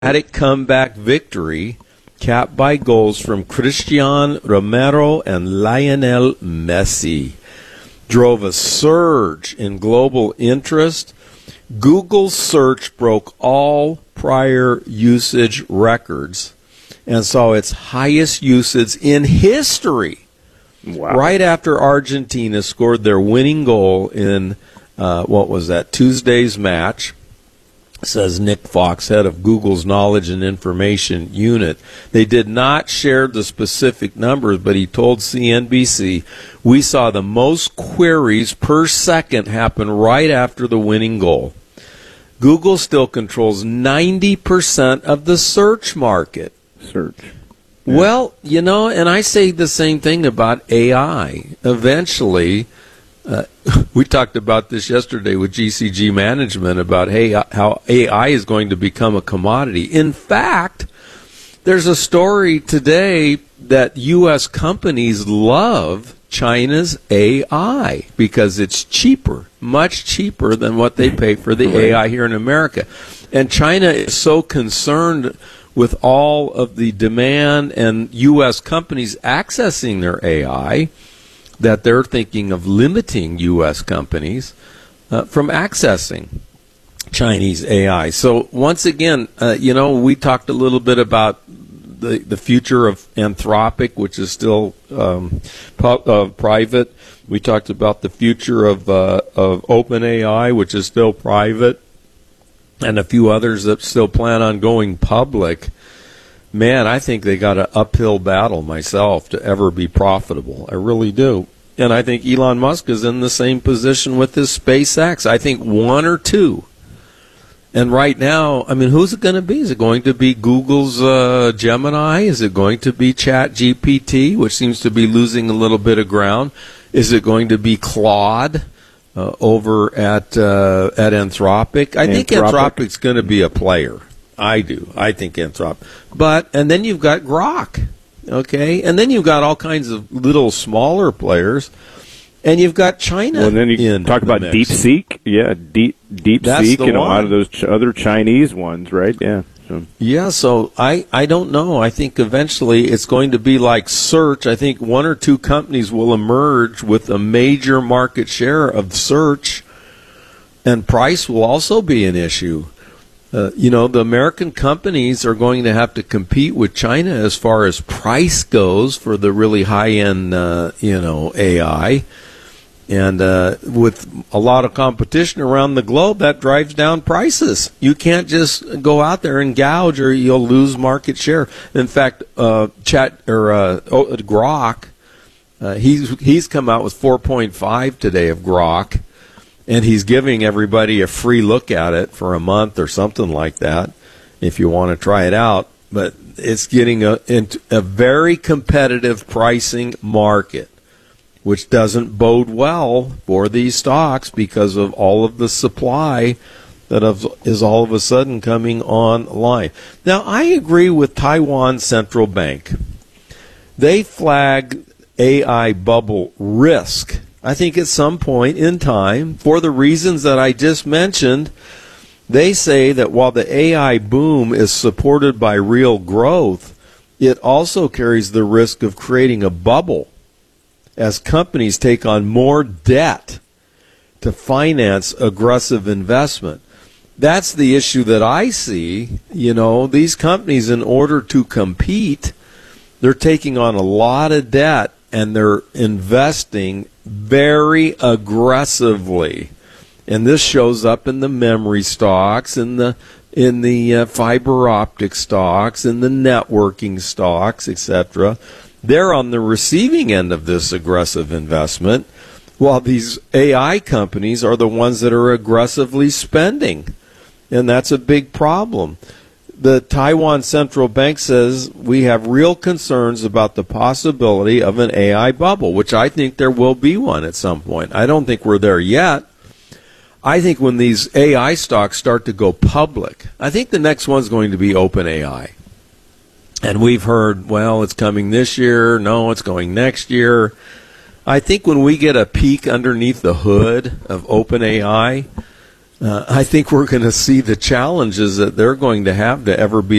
dramatic comeback victory capped by goals from Cristiano Romero and Lionel Messi drove a surge in global interest. Google's search broke all prior usage records and saw its highest usage in history. Wow. Right after Argentina scored their winning goal in, Tuesday's match, says Nick Fox, head of Google's Knowledge and Information Unit. They did not share the specific numbers, but he told CNBC, we saw the most queries per second happen right after the winning goal. Google still controls 90% of the search market. Search. Yeah. Well, and I say the same thing about AI. Eventually, we talked about this yesterday with GCG Management about how AI is going to become a commodity. In fact, there's a story today that U.S. companies love China's AI because it's cheaper, much cheaper than what they pay for the AI here in America. And China is so concerned with all of the demand and U.S. companies accessing their AI that they're thinking of limiting U.S. companies from accessing Chinese AI. So once again, we talked a little bit about the future of Anthropic, which is still private. We talked about the future of OpenAI, which is still private, and a few others that still plan on going public. Man, I think they got an uphill battle myself to ever be profitable. I really do. And I think Elon Musk is in the same position with his SpaceX. I think one or two. And right now, who's it going to be? Is it going to be Google's Gemini? Is it going to be ChatGPT, which seems to be losing a little bit of ground? Is it going to be Claude over at Anthropic? I think Anthropic's going to be a player. I do. I think Anthropic. And then you've got Grok, okay? And then you've got all kinds of little smaller players. And you've got China. Well, then you talk about DeepSeek. Yeah, DeepSeek and a lot of those other Chinese ones, right? Yeah. So I don't know. I think eventually it's going to be like search. I think one or two companies will emerge with a major market share of search, and price will also be an issue. The American companies are going to have to compete with China as far as price goes for the really high-end, AI. And with a lot of competition around the globe, that drives down prices. You can't just go out there and gouge, or you'll lose market share. In fact, Grok, he's come out with 4.5 today of Grok, and he's giving everybody a free look at it for a month or something like that, if you want to try it out. But it's getting into a very competitive pricing market, which doesn't bode well for these stocks because of all of the supply that is all of a sudden coming online. Now, I agree with Taiwan Central Bank. They flag AI bubble risk. I think at some point in time, for the reasons that I just mentioned, they say that while the AI boom is supported by real growth, it also carries the risk of creating a bubble as companies take on more debt to finance aggressive investment. That's the issue that I see. These companies, in order to compete, they're taking on a lot of debt and they're investing very aggressively. And this shows up in the memory stocks, in the fiber optic stocks, in the networking stocks, etc. They're on the receiving end of this aggressive investment, while these AI companies are the ones that are aggressively spending. And that's a big problem. The Taiwan Central Bank says we have real concerns about the possibility of an AI bubble, which I think there will be one at some point. I don't think we're there yet. I think when these AI stocks start to go public, I think the next one's going to be OpenAI. And we've heard, well, it's coming this year. No, it's going next year. I think when we get a peek underneath the hood of OpenAI, I think we're going to see the challenges that they're going to have to ever be